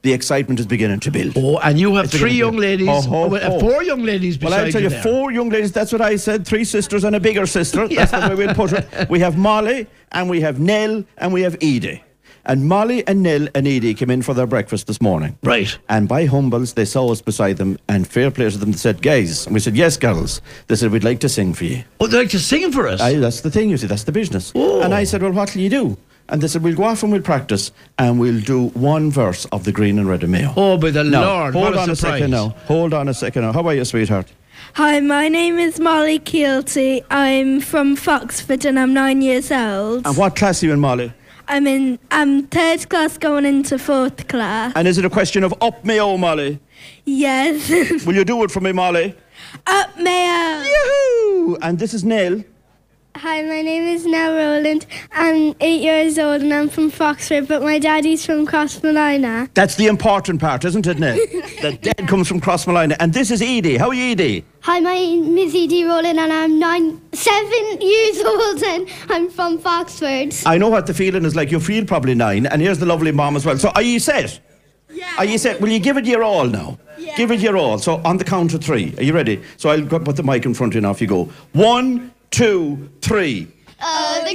the excitement is beginning to build. Oh, and you have three young ladies, Oh. 4 young ladies beside you. Well, I'll tell you, there. 4 young ladies, that's what I said, 3 sisters and a bigger sister. That's the way we'll put it. We have Molly, and we have Nell, and we have Edie. And Molly and Nell and Edie came in for their breakfast this morning. Right. And by humbles, they saw us beside them, and fair play to them, they said, guys, and we said, yes, girls. They said, we'd like to sing for you. Oh, they'd like to sing for us? Aye, that's the thing, you see, that's the business. Oh. And I said, well, what'll you do? And they said, we'll go off and we'll practice, and we'll do 1 verse of the Green and Red and Mayo. Oh, by the Now, Lord, hold what on a a surprise. second now. Hold on a second now. How are you, sweetheart? Hi, my name is Molly Keelty. I'm from Foxford and I'm 9 years old. And what class are you in, Molly? I'm 3rd class going into 4th class. And is it a question of up Mayo, Molly? Yes. Will you do it for me, Molly? Up Mayo. Yoo-hoo! And this is Nell. Hi, my name is Nell Rowland. I'm 8 years old and I'm from Foxford, but my daddy's from Crossmolina. That's the important part, isn't it, Nell? The dad comes from Crossmolina. And this is Edie. How are you, Edie? Hi, my name is Edie Rowland and I'm 7 years old and I'm from Foxford. I know what the feeling is like. You feel probably 9. And here's the lovely mom as well. So are you set? Yeah. Are you set? Will you give it your all now? Yeah. Give it your all. So on the count of 3. Are you ready? So I'll put the mic in front of you now. Off you go. 1, 2, 3.